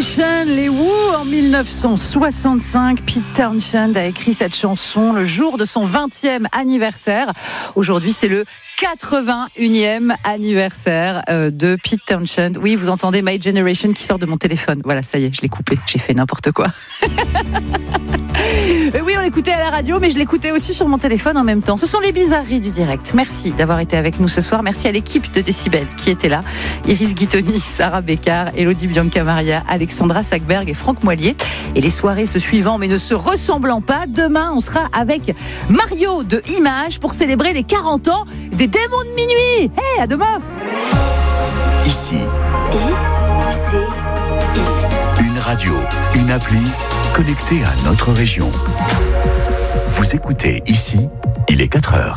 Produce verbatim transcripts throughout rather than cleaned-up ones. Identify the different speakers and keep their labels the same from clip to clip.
Speaker 1: Generation, les Who en dix-neuf cent soixante-cinq. Pete Townshend a écrit cette chanson le jour de son vingtième anniversaire. Aujourd'hui, c'est le quatre-vingt-unième anniversaire de Pete Townshend. Oui, vous entendez My Generation qui sort de mon téléphone. Voilà, ça y est, je l'ai coupé. J'ai fait n'importe quoi. Oui, on l'écoutait à la radio, mais je l'écoutais aussi sur mon téléphone en même temps. Ce sont les bizarreries du direct. Merci d'avoir été avec nous ce soir. Merci à l'équipe de Décibel qui était là. Iris Guitoni, Sarah Bécard, Elodie Bianca-Maria, Alexandra Sackberg et Franck Moilier. Et les soirées se suivant, mais ne se ressemblant pas. Demain, on sera avec Mario de Images pour célébrer les quarante ans des Démons de Minuit. Hey, à demain.
Speaker 2: Ici.
Speaker 3: I, C, I.
Speaker 2: Une radio, une appli connectée à notre région. Vous écoutez Ici, il est quatre heures.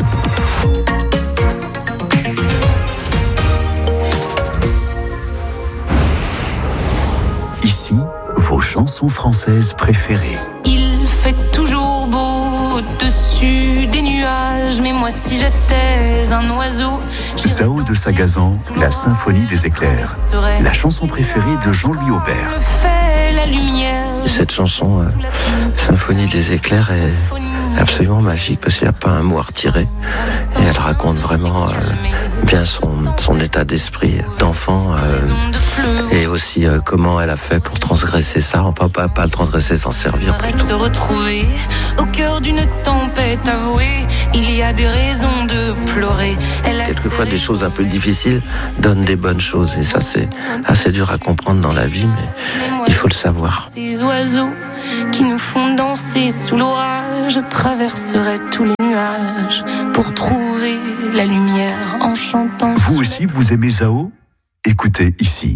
Speaker 2: Ici, vos chansons françaises préférées.
Speaker 4: Il fait toujours beau au-dessus des nuages, mais moi si j'étais un oiseau.
Speaker 2: Zao de Sagazan, la symphonie des éclairs. La chanson préférée de Jean-Louis Aubert.
Speaker 5: Cette chanson, euh, Symphonie des éclairs, est absolument magique parce qu'il n'y a pas un mot à retirer. Et elle raconte vraiment euh, bien son, son état d'esprit d'enfant euh, et aussi euh, comment elle a fait pour transgresser ça. On ne peut pas, pas le transgresser, s'en servir plutôt.
Speaker 4: Se retrouver au cœur d'une tempête avouée, il y a des raisons de pleurer.
Speaker 5: Quelquefois, des choses un peu difficiles donnent des bonnes choses. Et ça, c'est assez dur à comprendre dans la vie, mais il faut le savoir.
Speaker 4: Ces oiseaux qui nous font danser sous l'orage, je traverserai tous les nuages pour trouver la lumière en chantant.
Speaker 2: Vous aussi, vous aimez Zao ? Écoutez Ici.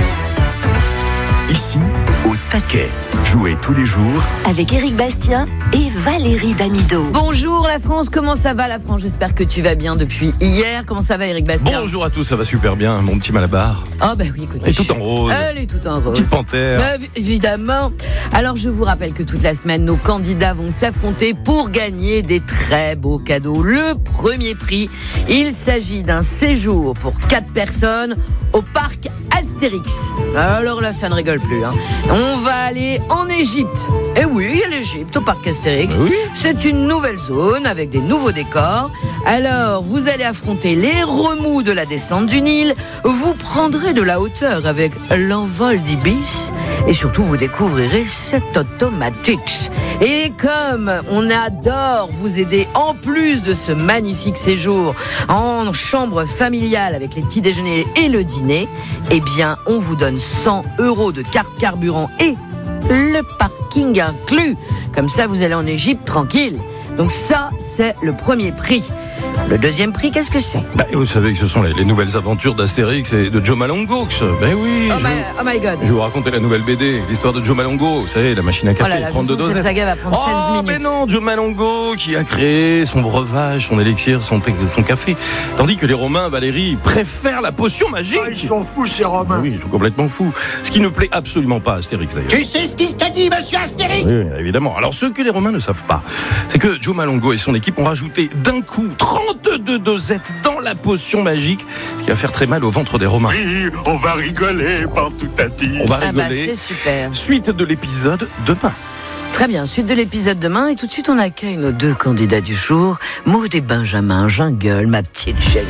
Speaker 2: Ici, au taquet. Jouez tous les jours
Speaker 3: avec Éric Bastien et Valérie Damido.
Speaker 1: Bonjour la France, comment ça va la France ? J'espère que tu vas bien depuis hier. Comment ça va Éric Bastien ?
Speaker 6: Bonjour à tous, ça va super bien, mon petit Malabar.
Speaker 1: Ah oh, bah oui, écoute.
Speaker 6: Elle est tout en rose.
Speaker 1: Elle est tout en rose.
Speaker 6: Petite panthère.
Speaker 1: Bah, évidemment. Alors je vous rappelle que toute la semaine, nos candidats vont s'affronter pour gagner des très beaux cadeaux. Le premier prix, il s'agit d'un séjour pour quatre personnes au parc Astérix. Alors là, ça ne rigole plus. Hein. On va aller en Égypte. Et oui, l'Égypte, au parc Astérix.
Speaker 6: Oui.
Speaker 1: C'est une nouvelle zone avec des nouveaux décors. Alors, vous allez affronter les remous de la descente du Nil. Vous prendrez de la hauteur avec l'envol d'Ibis. Et surtout, vous découvrirez cette automatique. Et comme on adore vous aider, en plus de ce magnifique séjour en chambre familiale avec les petits déjeuners et le dîner, eh bien, on vous donne cent euros de carte carburant et le parking inclus. Comme ça, vous allez en Égypte tranquille. Donc ça, c'est le premier prix. Le deuxième prix, qu'est-ce que c'est ?
Speaker 6: Bah, vous savez que ce sont les, les nouvelles aventures d'Astérix et de Joe Malongo. Ben oui,
Speaker 1: oh,
Speaker 6: je,
Speaker 1: my, oh my God.
Speaker 6: je vais vous raconter la nouvelle B D, l'histoire de Joe Malongo. Vous savez, la machine à café,
Speaker 1: oh là là,
Speaker 6: trente-deux dosettes.
Speaker 1: Cette saga va prendre
Speaker 6: oh,
Speaker 1: seize minutes.
Speaker 6: Mais non, Joe Malongo qui a créé son breuvage, son élixir, son, son café. Tandis que les Romains, Valérie, préfèrent la potion magique.
Speaker 7: Ah, ils sont fous, ces Romains.
Speaker 6: Oui, ils sont complètement fous. Ce qui ne plaît absolument pas à Astérix, d'ailleurs.
Speaker 7: Tu sais ce qu'il t'a dit, monsieur Astérix ?
Speaker 6: Oui, évidemment. Alors, ce que les Romains ne savent pas, c'est que Joe Malongo et son équipe ont rajouté d'un coup trente-deux dosettes dans la potion magique, ce qui va faire très mal au ventre des Romains.
Speaker 7: Oui, on va rigoler par tout à dit.
Speaker 6: On va
Speaker 1: Ah bah,
Speaker 6: rigoler.
Speaker 1: c'est super.
Speaker 6: Suite de l'épisode demain.
Speaker 1: Très bien, suite de l'épisode demain. Et tout de suite, on accueille nos deux candidats du jour, Maud et Benjamin. Jungle, ma petite chérie.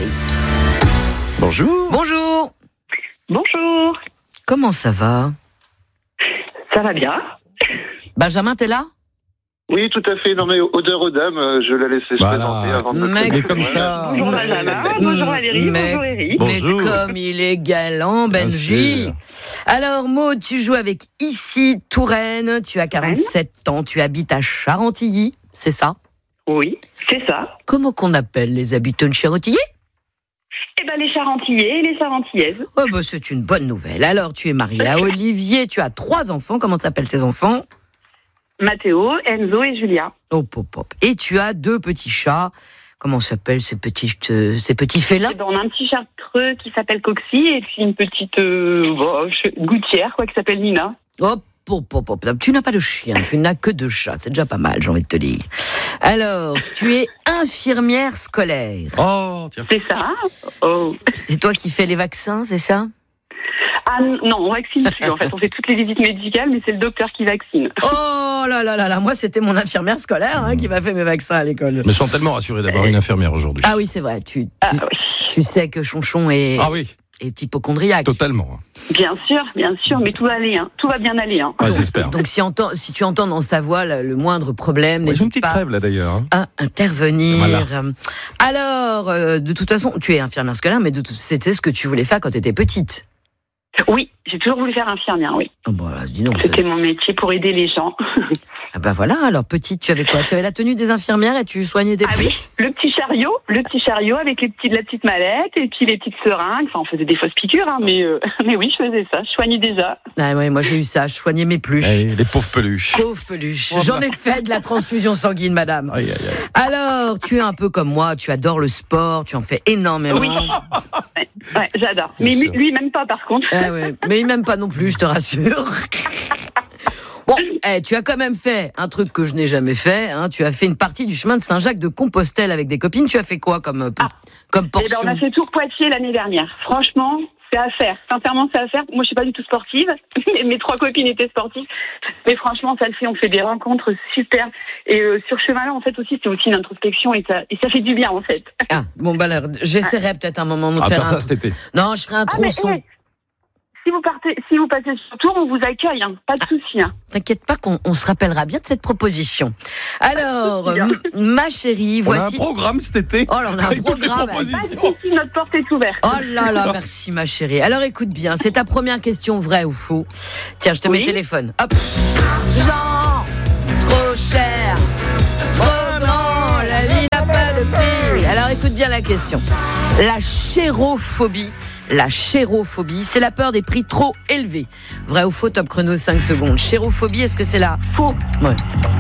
Speaker 6: Bonjour.
Speaker 1: Bonjour.
Speaker 8: Bonjour.
Speaker 1: Comment ça va ?
Speaker 8: Ça va bien ?
Speaker 1: Benjamin, t'es là ?
Speaker 9: Oui, tout à fait. Non, mais odeur aux dames, je la laissais se
Speaker 6: Voilà.
Speaker 9: présenter avant de me
Speaker 1: Mec.
Speaker 6: Mais comme ça.
Speaker 8: Bonjour Benjamin, bonjour Valérie,
Speaker 1: Mais-
Speaker 8: bonjour Eric.
Speaker 1: Mais
Speaker 6: Bonjour.
Speaker 1: comme il est galant,
Speaker 6: Bien
Speaker 1: Benji.
Speaker 6: sûr.
Speaker 1: Alors, Maud, tu joues avec Ici, Touraine. Tu as quarante-sept ans. Tu habites à Charentilly, c'est ça ?
Speaker 8: Oui, c'est ça.
Speaker 1: Comment qu'on appelle les habitants de Charentilly ?
Speaker 8: Eh ben les Charentillais et les Charentillaises.
Speaker 1: Oh, bah, c'est une bonne nouvelle. Alors, tu es mariée à Olivier. Tu as trois enfants. Comment s'appellent tes enfants ?
Speaker 8: Mathéo, Enzo et Julia.
Speaker 1: Hop, hop, hop. Et tu as deux petits chats. Comment s'appellent ces petits, euh, ces petits félins ?
Speaker 8: Eh ben, on a un petit chartreux qui s'appelle Coxy et puis une petite euh, bon, gouttière quoi qui s'appelle Nina.
Speaker 1: Hop, hop, hop, hop. Tu n'as pas de chien, tu n'as que deux chats. C'est déjà pas mal, j'ai envie de te dire. Alors, tu es infirmière scolaire.
Speaker 6: Oh, tiens.
Speaker 8: C'est ça. Oh.
Speaker 1: C'est toi qui fais les vaccins, c'est ça ?
Speaker 8: Ah non, on vaccine plus en fait. On fait toutes les visites médicales, mais c'est le docteur qui vaccine.
Speaker 1: Oh là là là là, moi c'était mon infirmière scolaire hein, qui m'a fait mes vaccins à l'école.
Speaker 6: Mais je suis tellement rassuré d'avoir une infirmière aujourd'hui.
Speaker 1: Ah oui, c'est vrai. Tu, tu,
Speaker 8: Ah, oui.
Speaker 1: tu sais que Chonchon est,
Speaker 6: Ah oui,
Speaker 1: est hypochondriaque.
Speaker 6: totalement.
Speaker 8: Bien sûr, bien sûr, mais tout va aller, hein. Tout va bien aller. Hein.
Speaker 6: Ouais, j'espère.
Speaker 1: Donc si, entend, si tu entends dans sa voix le, le moindre problème,
Speaker 6: Ouais, J'ai une
Speaker 1: n'hésite
Speaker 6: petite
Speaker 1: pas
Speaker 6: crève là d'ailleurs. hein.
Speaker 1: à intervenir.
Speaker 6: Voilà.
Speaker 1: Alors, euh, de toute façon, tu es infirmière scolaire, mais de tout, c'était ce que tu voulais faire quand tu étais petite.
Speaker 8: Oui, j'ai toujours voulu faire infirmière, oui.
Speaker 1: Oh, bah, dis donc,
Speaker 8: C'était mon métier pour aider les gens.
Speaker 1: ah bah voilà, alors petite, tu avais quoi? Tu avais la tenue des infirmières et tu soignais des
Speaker 8: Ah oui, le petit chariot, le petit chariot avec les petites, la petite mallette et puis les petites seringues. Enfin, on faisait des fausses piqûres, hein, mais, euh, mais oui, je faisais ça. Je soignais déjà.
Speaker 1: Ah ouais, moi j'ai eu ça, je soignais mes pluches.
Speaker 6: Eh, les pauvres peluches.
Speaker 1: Pauvre peluche. J'en ai fait de la transfusion sanguine, madame.
Speaker 6: Aïe, aïe, aïe.
Speaker 1: Alors, tu es un peu comme moi, tu adores le sport, tu en fais énormément.
Speaker 8: Oui. Ouais, ouais, j'adore.
Speaker 6: Bien
Speaker 8: Mais
Speaker 6: sûr.
Speaker 8: lui, même pas, par contre.
Speaker 1: Ah ouais, mais même pas non plus, je te rassure. Bon, eh, tu as quand même fait un truc que je n'ai jamais fait. Hein. Tu as fait une partie du chemin de Saint-Jacques de Compostelle avec des copines. Tu as fait quoi comme,
Speaker 8: Ah.
Speaker 1: comme
Speaker 8: Eh
Speaker 1: portion?
Speaker 8: ben, on a fait Tours Poitiers l'année dernière. Franchement, c'est à faire. Sincèrement, c'est à faire. Moi, je suis pas du tout sportive. Mes trois copines étaient sportives. Mais franchement, ça le fait. On fait des rencontres super. Et euh, sur ce chemin-là, en fait, aussi, c'est aussi une introspection et ça, et ça fait du bien, en fait.
Speaker 1: Ah, bon, bah alors, j'essaierai peut-être un moment de
Speaker 6: Ah,
Speaker 1: faire,
Speaker 6: faire ça
Speaker 1: un...
Speaker 6: cet été.
Speaker 1: Non, je ferai un
Speaker 8: Ah, mais,
Speaker 1: tronçon.
Speaker 8: eh, si vous partez, si vous passez sur Tours, on vous accueille. Hein. Pas de souci. Hein.
Speaker 1: T'inquiète pas qu'on on se rappellera bien de cette proposition. Alors,
Speaker 8: Bien.
Speaker 1: m- ma chérie,
Speaker 6: On a un
Speaker 1: voici...
Speaker 6: programme cet été.
Speaker 1: Oh là, on a un
Speaker 6: avec toutes les
Speaker 1: programme.
Speaker 8: Pas de
Speaker 6: propositions.
Speaker 8: souci, notre porte est ouverte.
Speaker 1: Oh là là, merci ma chérie. Alors écoute bien, c'est ta première question, vrai ou faux? Tiens, je te mets
Speaker 8: Oui.
Speaker 1: le téléphone. Hop. Jean, trop cher, trop grand, la vie n'a pas de prix. Alors écoute bien la question. La chérophobie, la chérophobie, c'est la peur des prix trop élevés. Vrai ou faux? Top chrono, cinq secondes. Chérophobie, est-ce que c'est la...
Speaker 8: Faux.
Speaker 1: Ouais.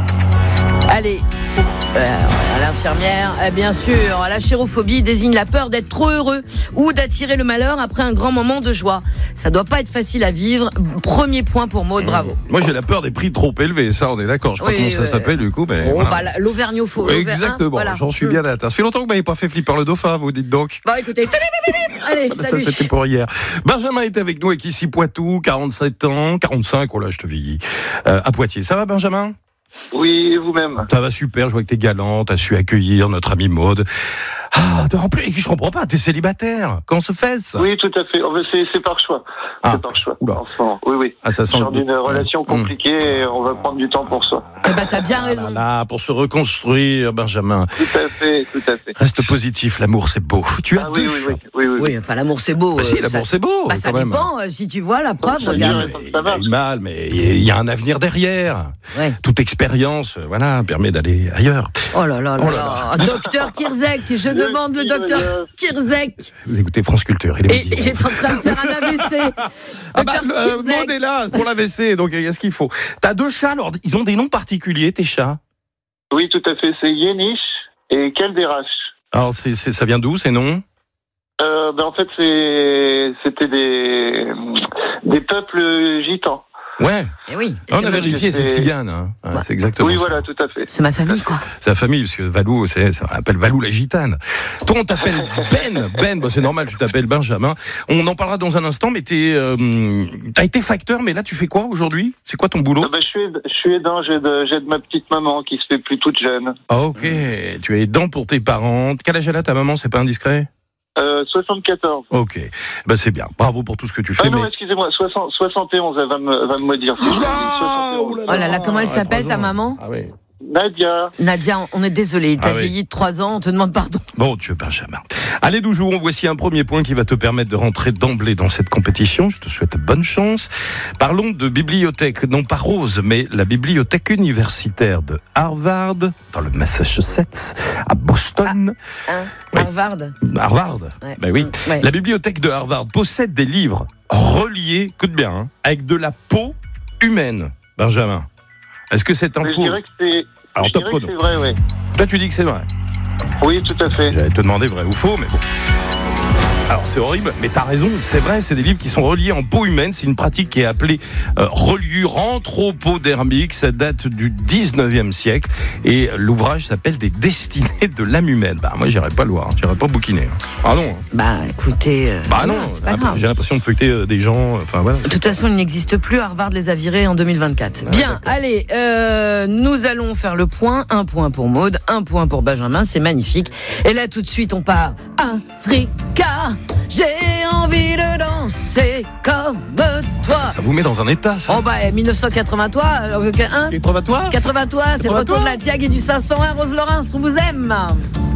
Speaker 1: Allez, euh, à l'infirmière, euh, bien sûr, la chérophobie désigne la peur d'être trop heureux ou d'attirer le malheur après un grand moment de joie. Ça doit pas être facile à vivre. Premier point pour Maud, bravo.
Speaker 6: Moi j'ai la peur des prix trop élevés, ça on est d'accord. Je sais pas
Speaker 1: Oui,
Speaker 6: comment ça
Speaker 1: ouais.
Speaker 6: s'appelle du coup, mais.
Speaker 1: Oh,
Speaker 6: voilà.
Speaker 1: bah, la- l'auvergnophobie.
Speaker 6: Exactement,
Speaker 1: Voilà.
Speaker 6: j'en suis bien atteint. Ça fait longtemps que vous m'avez pas fait flipper le dauphin, vous dites donc.
Speaker 1: Bon, écoutez, allez,
Speaker 6: Ça
Speaker 1: salut.
Speaker 6: c'était pour hier. Benjamin est avec nous, avec ici Poitou, quarante-sept ans, quarante-cinq, oh là je te vieillis, euh, à Poitiers. Ça va Benjamin?
Speaker 9: Oui, et vous-même.
Speaker 6: Ça va super, je vois que t'es galant, t'as su accueillir notre amie Maud. Ah, en plus, je comprends pas, t'es célibataire. Comment se fait ça?
Speaker 9: Oui, tout à fait. Oh, ben, c'est, c'est par choix.
Speaker 6: Ah.
Speaker 9: C'est par choix.
Speaker 6: Oula.
Speaker 9: Enfin, oui, oui.
Speaker 6: Ah, ça sent
Speaker 9: Genre
Speaker 6: le-
Speaker 9: d'une relation
Speaker 6: Mmh.
Speaker 9: compliquée, et on va prendre du temps pour soi.
Speaker 1: Eh ben, t'as bien raison.
Speaker 6: Là, là, pour se reconstruire, Benjamin.
Speaker 9: Tout à fait, tout à fait.
Speaker 6: Reste positif, l'amour c'est beau. Tu as
Speaker 9: Ah
Speaker 6: deux
Speaker 9: oui, oui,
Speaker 6: choix.
Speaker 9: oui, oui, oui.
Speaker 1: Oui, enfin, l'amour c'est beau.
Speaker 6: Bah si,
Speaker 1: euh,
Speaker 6: l'amour
Speaker 1: ça-
Speaker 6: c'est beau,
Speaker 1: Bah, ça
Speaker 6: quand même.
Speaker 1: dépend, euh, si tu vois la preuve,
Speaker 9: Ça
Speaker 1: regarde.
Speaker 9: dépend.
Speaker 6: Il y a eu mal, mais il y a un avenir derrière.
Speaker 1: Ouais.
Speaker 6: Toute expérience, euh, voilà, permet d'aller ailleurs.
Speaker 1: Oh là là là
Speaker 6: Oh là
Speaker 1: là. Docteur Kirzek, je demande le docteur Kirzek.
Speaker 6: Vous écoutez France Culture, il est
Speaker 1: Et
Speaker 6: midi.
Speaker 1: il est en train de faire un A V C.
Speaker 6: Ah bah,
Speaker 1: Docteur
Speaker 6: le, euh,
Speaker 1: Kirzek.
Speaker 6: Maud est là pour l'A V C, donc il y a ce qu'il faut. T'as deux chats, alors ils ont des noms particuliers, tes chats?
Speaker 9: Oui, tout à fait. C'est Yéniche et Calderache.
Speaker 6: Alors c'est, c'est, ça vient d'où ces noms?
Speaker 9: Euh, ben, en fait, c'est, c'était des, des peuples gitans.
Speaker 6: Ouais,
Speaker 1: Eh oui.
Speaker 6: on
Speaker 1: c'est
Speaker 6: a
Speaker 1: ma-
Speaker 6: vérifié, c'est
Speaker 9: c'est-
Speaker 6: tzigane. Hein. Ouais,
Speaker 1: Ouais.
Speaker 6: c'est exactement
Speaker 9: Oui,
Speaker 6: ça.
Speaker 9: voilà, tout à fait.
Speaker 1: C'est ma famille, quoi.
Speaker 6: C'est la famille, parce que Valou, c'est, ça appelle Valou la gitane. Toi, on t'appelle Ben. Ben, bah, c'est normal, tu t'appelles Benjamin. On en parlera dans un instant, mais t'es, euh, t'as été facteur, mais là, tu fais quoi aujourd'hui? C'est quoi ton boulot?
Speaker 9: Ah ben, je, suis, je suis aidant, j'aide, j'aide ma petite maman qui se fait plus toute jeune.
Speaker 6: Ah, ok, tu es aidant pour tes parents. Quel âge elle a ta maman, c'est pas indiscret?
Speaker 9: Euh, soixante-quatorze.
Speaker 6: Ok, ben c'est bien. Bravo pour tout ce que tu fais.
Speaker 9: Ah non,
Speaker 6: mais...
Speaker 9: excusez-moi, soixante, soixante et onze, elle va me, va me dire. Si je dis soixante et onze.
Speaker 1: Oh là là, comment elle s'appelle, ta maman?
Speaker 6: Ah oui.
Speaker 9: Nadia.
Speaker 1: Nadia, on est désolé, t'as
Speaker 6: Ah oui.
Speaker 1: vieilli de trois ans, on te demande pardon.
Speaker 6: Bon, tu es Benjamin. Allez, nous jouons. Voici un premier point qui va te permettre de rentrer d'emblée dans cette compétition. Je te souhaite bonne chance. Parlons de bibliothèque, non pas Rose, mais la bibliothèque universitaire de Harvard, dans le Massachusetts, à Boston.
Speaker 1: Hein,
Speaker 6: Oui.
Speaker 1: Harvard.
Speaker 6: Harvard.
Speaker 1: Ouais.
Speaker 6: Ben oui.
Speaker 1: Ouais.
Speaker 6: La bibliothèque de Harvard possède des livres reliés, écoute bien, hein, avec de la peau humaine. Benjamin, est-ce que c'est
Speaker 9: Mais je
Speaker 6: info?
Speaker 9: dirais que c'est,
Speaker 6: Alors,
Speaker 9: je
Speaker 6: top
Speaker 9: dirais que
Speaker 6: chrono.
Speaker 9: c'est vrai, oui.
Speaker 6: Toi, tu dis que c'est vrai.
Speaker 9: Oui, tout à fait.
Speaker 6: J'allais te demander vrai ou faux, mais bon. Alors c'est horrible, mais t'as raison, c'est vrai, c'est des livres qui sont reliés en peau humaine. C'est une pratique qui est appelée euh, reliure anthropodermique. Ça date du dix-neuvième siècle et l'ouvrage s'appelle Des destinées de l'âme humaine. Bah moi j'irai pas le voir, j'irai pas bouquiner. Ah non.
Speaker 1: Bah écoutez, euh,
Speaker 6: bah non,
Speaker 1: c'est pas grave.
Speaker 6: J'ai l'impression de feuilleter euh, des gens. Enfin voilà.
Speaker 1: De toute façon, il n'existe plus. Harvard les a virés en deux mille vingt-quatre. Ah, Bien, d'accord. allez, euh, nous allons faire le point. Un point pour Maud, un point pour Benjamin. C'est magnifique. Et là tout de suite on part. Africa, j'ai envie de danser comme toi.
Speaker 6: Ça vous met dans un état, ça.
Speaker 1: Oh bah, dix-neuf cent quatre-vingts, toi, euh, hein
Speaker 6: quatre-vingts, toi
Speaker 1: quatre-vingts, toi, c'est le retour de la Tiag et du cinq cent un, Rose Laurence, on vous aime.